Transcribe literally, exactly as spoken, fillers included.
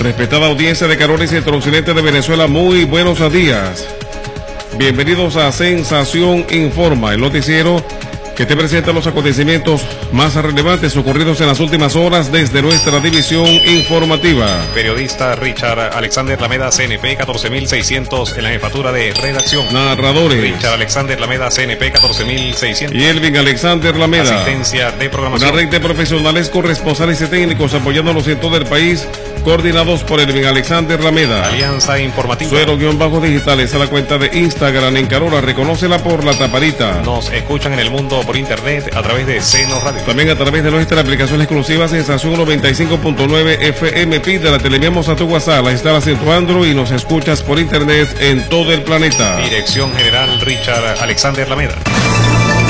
Respetada audiencia de Carolina Centro Occidente de Venezuela, muy buenos días. Bienvenidos a Sensación Informa, el noticiero que te presenta los acontecimientos más relevantes ocurridos en las últimas horas desde nuestra división informativa. Periodista Richard Alexander Lameda, C N P catorce mil seiscientos en la jefatura de redacción. Narradores: Richard Alexander Lameda, C N P catorce mil seiscientos. Y Elvin Alexander Lameda. Asistencia de programación. Una red de profesionales corresponsales y técnicos apoyándonos en todo el país, coordinados por Elvin Alexander Lameda. Alianza Informativa. Suero-digitales a la cuenta de Instagram en Carola, reconócela por la taparita. Nos escuchan en el mundo por internet a través de Seno Radio. También a través de nuestra aplicación exclusiva Sensación noventa y cinco punto nueve F M. Pídela, te la enviamos a tu WhatsApp, la instalas en tu Android y nos escuchas por internet en todo el planeta. Dirección General Richard Alexander Lameda.